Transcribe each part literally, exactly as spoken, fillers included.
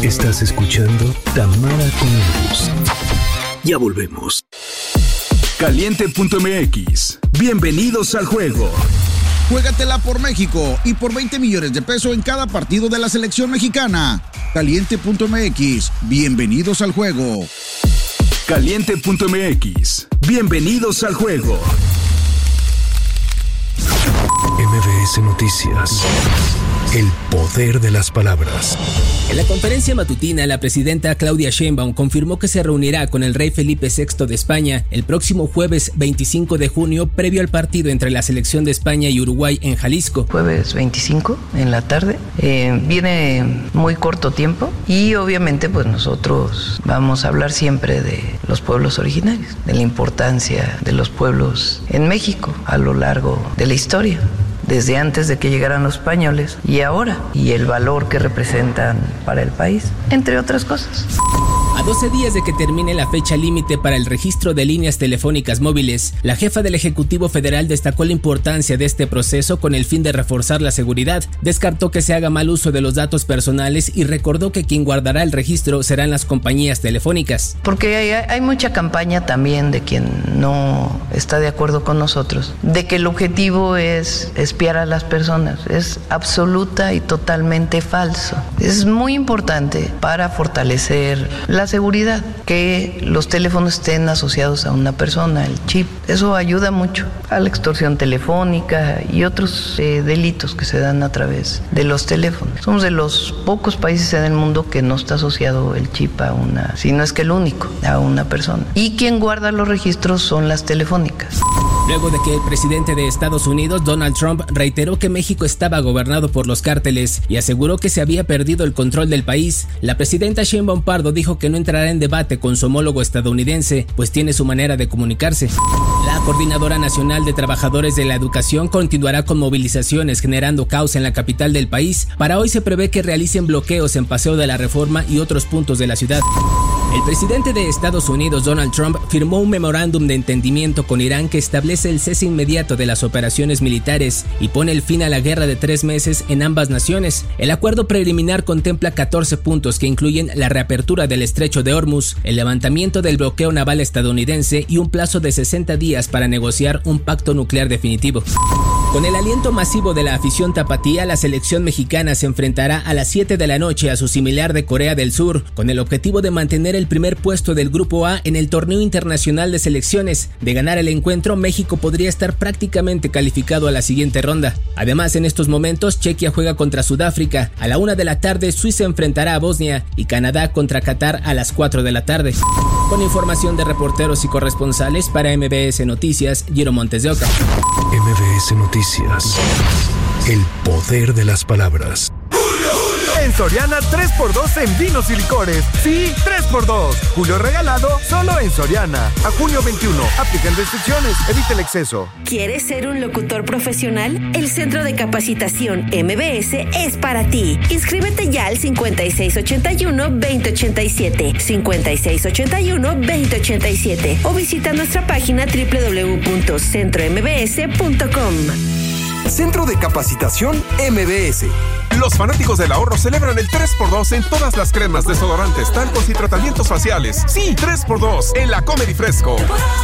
Estás escuchando Tamara con Elvis. Ya volvemos. Caliente punto m x. Bienvenidos al juego. Juégatela por México y por veinte millones de pesos en cada partido de la selección mexicana. Caliente punto m x. Bienvenidos al juego. Caliente punto m x. Bienvenidos al juego. M V S Noticias. El poder de las palabras. En la conferencia matutina, la presidenta Claudia Sheinbaum confirmó que se reunirá con el rey Felipe sexto de España el próximo jueves veinticinco de junio, previo al partido entre la selección de España y Uruguay en Jalisco. Jueves veinticinco en la tarde. Eh, viene muy corto tiempo y obviamente pues nosotros vamos a hablar siempre de los pueblos originarios, de la importancia de los pueblos en México a lo largo de la historia, desde antes de que llegaran los españoles y ahora, y el valor que representan para el país, entre otras cosas. A doce días de que termine la fecha límite para el registro de líneas telefónicas móviles, la jefa del Ejecutivo Federal destacó la importancia de este proceso con el fin de reforzar la seguridad. Descartó que se haga mal uso de los datos personales y recordó que quien guardará el registro serán las compañías telefónicas. Porque hay, hay mucha campaña también de quien no está de acuerdo con nosotros, de que el objetivo es espiar a las personas. Es absoluta y totalmente falso. Es muy importante para fortalecer la seguridad, que los teléfonos estén asociados a una persona, el chip. Eso ayuda mucho a la extorsión telefónica y otros eh, delitos que se dan a través de los teléfonos. Somos de los pocos países en el mundo que no está asociado el chip a una, si no es que el único, a una persona. Y quien guarda los registros son las telefónicas. Luego de que el presidente de Estados Unidos, Donald Trump, reiteró que México estaba gobernado por los cárteles y aseguró que se había perdido el control del país, la presidenta Sheinbaum Pardo dijo que no entrará en debate con su homólogo estadounidense, pues tiene su manera de comunicarse. La Coordinadora Nacional de Trabajadores de la Educación continuará con movilizaciones generando caos en la capital del país. Para hoy se prevé que realicen bloqueos en Paseo de la Reforma y otros puntos de la ciudad. El presidente de Estados Unidos, Donald Trump, firmó un memorándum de entendimiento con Irán que establece el cese inmediato de las operaciones militares y pone el fin a la guerra de tres meses en ambas naciones. El acuerdo preliminar contempla catorce puntos que incluyen la reapertura del estrecho de Hormuz, el levantamiento del bloqueo naval estadounidense y un plazo de sesenta días para negociar un pacto nuclear definitivo. Con el aliento masivo de la afición tapatía, la selección mexicana se enfrentará a las siete de la noche a su similar de Corea del Sur, con el objetivo de mantener el primer puesto del Grupo A en el torneo internacional de selecciones. De ganar el encuentro, México podría estar prácticamente calificado a la siguiente ronda. Además, en estos momentos, Chequia juega contra Sudáfrica. A la una de la tarde, Suiza enfrentará a Bosnia y Canadá contra Qatar a las cuatro de la tarde. Con información de reporteros y corresponsales para M V S Noticias, Giro Montes de Oca. M V S Noticias. El poder de las palabras. En Soriana tres por dos en vinos y licores. Sí, tres por dos. Julio regalado solo en Soriana. A junio veintiuno. Aplican restricciones. Evita el exceso. ¿Quieres ser un locutor profesional? El Centro de Capacitación M B S es para ti. Inscríbete ya al cincuenta y seis ochenta y uno veinte ochenta y siete, cincuenta y seis ochenta y uno veinte ochenta y siete o visita nuestra página doble u doble u doble u punto centro m b s punto com. Centro de Capacitación M B S. Los fanáticos del ahorro celebran el tres por dos en todas las cremas, desodorantes, talcos y tratamientos faciales. Sí, tres por dos en la Comedy Fresco.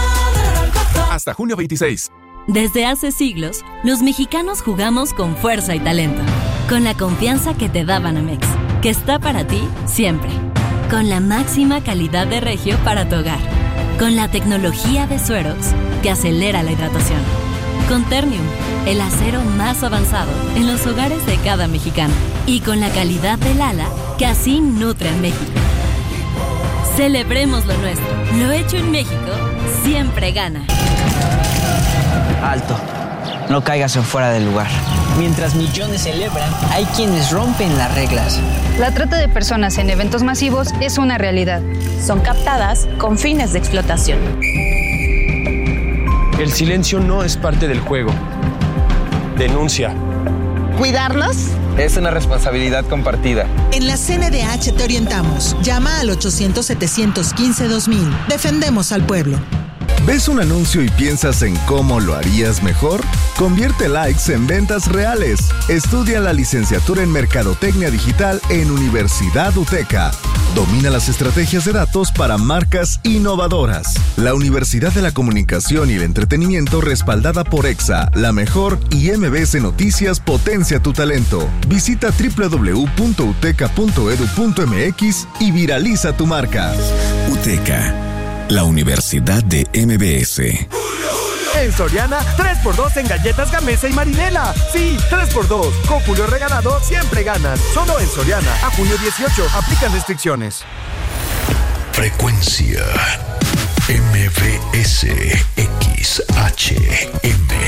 Hasta junio veintiséis. Desde hace siglos, los mexicanos jugamos con fuerza y talento. Con la confianza que te da Banamex, que está para ti siempre. Con la máxima calidad de Regio para tu hogar. Con la tecnología de Suerox, que acelera la hidratación. Con Ternium, el acero más avanzado en los hogares de cada mexicano. Y con la calidad del ala que así nutre a México. Celebremos lo nuestro. Lo hecho en México siempre gana. Alto. No caigas en fuera del lugar. Mientras millones celebran, hay quienes rompen las reglas. La trata de personas en eventos masivos es una realidad. Son captadas con fines de explotación. El silencio no es parte del juego. Denuncia. ¿Cuidarnos? Es una responsabilidad compartida. En la C N D H te orientamos. Llama al ochocientos setecientos quince dos mil. Defendemos al pueblo. ¿Ves un anuncio y piensas en cómo lo harías mejor? Convierte likes en ventas reales. Estudia la licenciatura en Mercadotecnia Digital en Universidad UTECA. Domina las estrategias de datos para marcas innovadoras. La Universidad de la Comunicación y el Entretenimiento respaldada por EXA, La Mejor y M B S Noticias potencia tu talento. Visita doble u doble u doble u punto uteca punto edu punto eme equis y viraliza tu marca. UTECA, la Universidad de M B S. En Soriana, tres por dos en galletas Gamesa y Marinela. Sí, tres por dos. Con Julio Regalado siempre ganas. Solo en Soriana. A junio dieciocho. Aplican restricciones. Frecuencia M B S X H M.